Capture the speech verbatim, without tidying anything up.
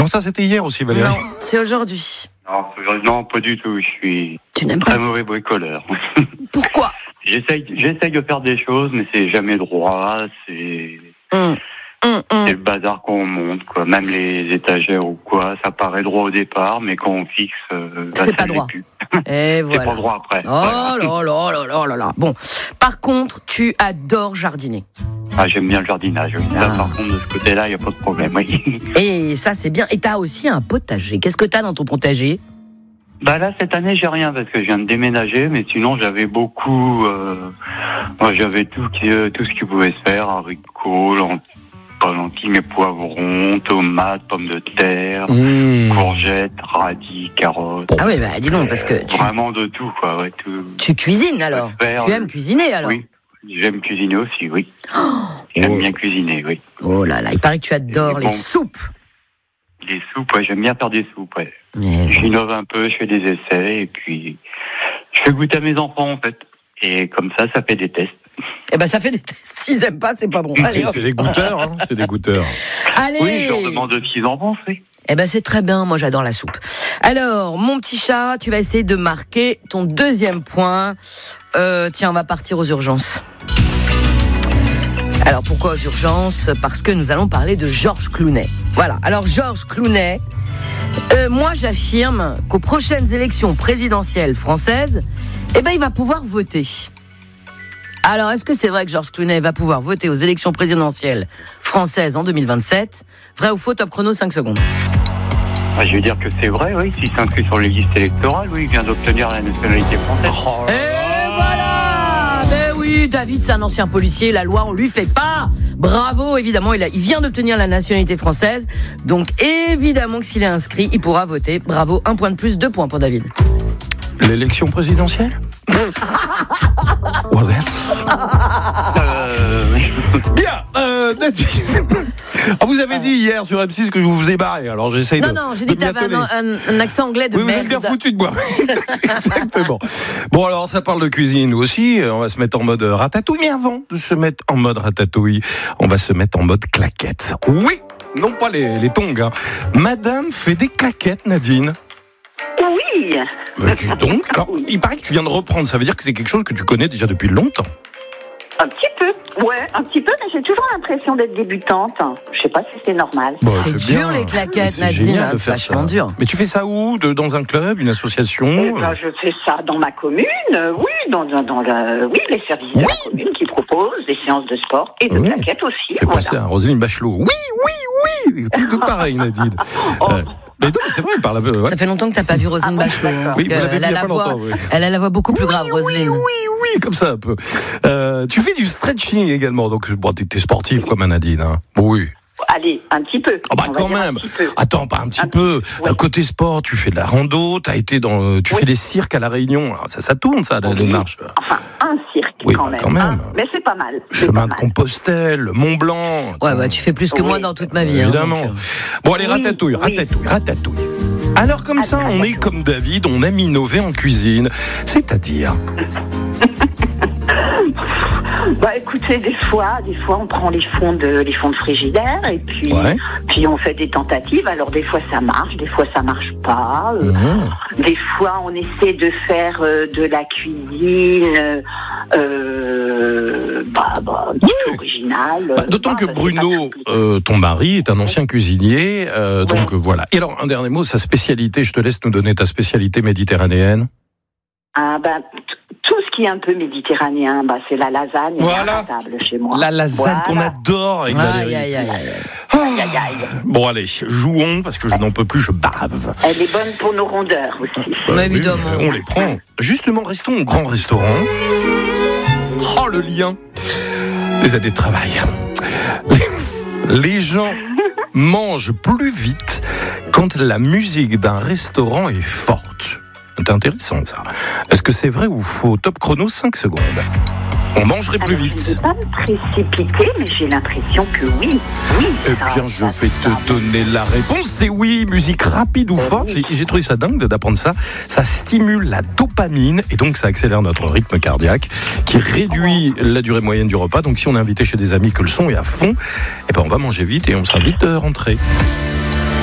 Non, ça c'était hier aussi, Valérie. Non, c'est aujourd'hui. Non, non, pas du tout. Je suis Tu n'aimes très pas mauvais bricoleur. Pourquoi? J'essaye, j'essaye de faire des choses, mais c'est jamais droit. C'est, Hum, hum, hum. c'est le bazar qu'on monte, quoi. Même les étagères ou quoi, ça paraît droit au départ, mais quand on fixe, euh, bah, C'est ça pas l'est droit. plus. Et C'est voilà. pas droit après. Oh là là là là là là. Bon, par contre, tu adores jardiner. Ah, j'aime bien le jardinage. Oui. Là, Ah. par contre, de ce côté-là, il n'y a pas de problème. Oui. Et ça, c'est bien. Et t'as aussi un potager. Qu'est-ce que t'as dans ton potager? Bah là, cette année, j'ai rien parce que je viens de déménager, mais sinon, j'avais beaucoup. Euh, moi, j'avais tout, qui, euh, tout ce qui pouvait se faire, haricots, lentilles, pas lentilles, mais poivrons, tomates, pommes de terre, Mmh. courgettes, radis, carottes. Ah oui, bah dis donc, parce que tu, Vraiment de tout, quoi. Ouais, tout. tu cuisines alors. Faire, Tu aimes cuisiner alors. Oui, j'aime cuisiner aussi, oui. Oh, J'aime bien cuisiner, oui. oh là là, il paraît que tu adores Et les bon. soupes. Les soupes, ouais, j'aime bien faire des soupes, ouais. Eh, J'innove un peu, je fais des essais, et puis je fais goûter à mes enfants, en fait. Et comme ça, ça fait des tests. Eh ben ça fait des tests. S'ils aiment pas, c'est pas bon. Allez, hop. C'est des goûteurs, hein, c'est des goûteurs. Allez. Oui, je leur demande de ce qu'ils en pensent, oui. Eh ben c'est très bien, moi j'adore la soupe. Alors, mon petit chat, tu vas essayer de marquer ton deuxième point. Euh, tiens, on va partir aux urgences. Alors pourquoi aux urgences? Parce que nous allons parler de Georges Clooney. Voilà, alors Georges Clooney, euh, moi j'affirme qu'aux prochaines élections présidentielles françaises, eh ben il va pouvoir voter. Alors est-ce que c'est vrai que Georges Clooney va pouvoir voter aux élections présidentielles françaises en deux mille vingt-sept? Vrai ou faux? Top chrono, cinq secondes. Ah, je vais dire que c'est vrai, oui. S'il s'inscrit sur les listes électorales, oui, il vient d'obtenir la nationalité française. Oh, Et voilà! Ben oui, David, c'est un ancien policier, la loi, on lui fait pas. Bravo, évidemment, il, a, il vient d'obtenir la nationalité française. Donc, évidemment que s'il est inscrit, il pourra voter. Bravo, un point de plus, deux points pour David. l'élection présidentielle? What else? Euh, oui. Bien, euh, Nadine. Ah, vous avez dit hier sur M six que je vous ai barré, alors j'essaye de. Non, non, j'ai dit de que t'avais m'y un, atteler. un, un accent anglais de Oui, vous merde. êtes bien foutu de moi. Exactement. Bon, alors ça parle de cuisine, nous aussi. On va se mettre en mode ratatouille. Mais avant de se mettre en mode ratatouille, on va se mettre en mode claquette. Oui, non pas les, les tongs. Hein. Madame fait des claquettes, Nadine. Oui. Mais dis donc. Alors, il paraît que tu viens de reprendre. Ça veut dire que c'est quelque chose que tu connais déjà depuis longtemps. Un petit peu. Ouais, un petit peu, mais j'ai toujours l'impression d'être débutante. Je sais pas si c'est normal. Bon, C'est dur, bien. les claquettes, Mais c'est Nadine, génial hein, de c'est faire vachement ça. dur. Mais tu fais ça où? De, Dans un club, une association? Eh ben, je fais ça dans ma commune, euh, oui, dans, dans, dans la, oui, les services de Oui. la commune qui proposent des séances de sport et de Oui. claquettes aussi. Fais Voilà. passer à Roselyne Bachelot. Oui, oui, oui. Tout, tout pareil, Nadine. Oh. Euh, mais non, c'est vrai, elle parle un peu. Ouais. Ça fait longtemps que t'as pas vu Roselyne Ah bon, Bachelot. d'accord. parce Oui, vous que l'avez vu elle, il a y a la pas voix, longtemps, oui. elle a la voix beaucoup plus grave, Roselyne. Oui, oui, oui, comme ça un peu. Euh, tu fais du stretching également, donc bon, t'es t'es sportif comme Nadine. Hein. Oui. Allez, un petit peu. Oh bah On va quand dire un même. petit peu. Attends, pas un petit Un peu. petit- oui. Euh, Côté sport, tu fais de la rando, t'as été dans, tu Oui. fais des cirques à la Réunion. Alors, ça, ça tourne, ça, les Oui. marches. Enfin, un cirque Oui, quand, bah, même, quand même. hein. Mais c'est pas mal. c'est Chemin pas de mal. Compostelle, Mont Blanc. Ouais, bah tu fais plus que Oui. moi dans toute ma vie. hein, Évidemment. donc, euh. Bon, allez, Oui, ratatouille, oui. ratatouille, ratatouille. Alors, comme Allez, ça, on est ratatouille. comme David, on aime innover en cuisine. C'est-à-dire. Bah écoutez, des fois, des fois on prend les fonds de les fonds de frigidaire et puis Ouais. puis on fait des tentatives. Alors des fois ça marche, des fois ça marche pas. Euh, Mmh. Des fois on essaie de faire euh, de la cuisine, euh, bah, bah un petit peu originale. Bah, D'autant Bah, que bah, c'est Bruno, pas compliqué. euh, ton mari, est un ancien cuisinier. euh, donc Ouais. euh, voilà. Et alors, un dernier mot, sa spécialité, je te laisse nous donner ta spécialité méditerranéenne. Ah, bah, t- tout ce qui est un peu méditerranéen, bah c'est la lasagne Voilà. à la table chez moi. La lasagne qu'on Voilà. adore avec Aïe, Valérie. aïe, aïe, aïe. Ah. Aïe, aïe, aïe. Bon, allez, jouons parce que je n'en peux plus, je bave. Elle est bonne pour nos rondeurs aussi. Mais oui, évidemment. mais on les prend. Justement, restons au grand restaurant. Oh, le lien. Les années de travail. Les, les gens mangent plus vite quand la musique d'un restaurant est forte. C'est intéressant, ça. Est-ce que c'est vrai ou faux? Top chrono, cinq secondes. On mangerait plus Alors, Je ne vite. vais pas me précipiter, mais j'ai l'impression que oui. Oui. Eh ça- bien, je ça- vais ça- te donner la réponse. C'est oui, musique rapide ou forte. C'est- J'ai trouvé ça dingue d'apprendre ça. Ça stimule la dopamine et donc ça accélère notre rythme cardiaque qui réduit la durée moyenne du repas. Donc si on est invité chez des amis que le son est à fond, eh ben on va manger vite et on sera vite euh, rentré.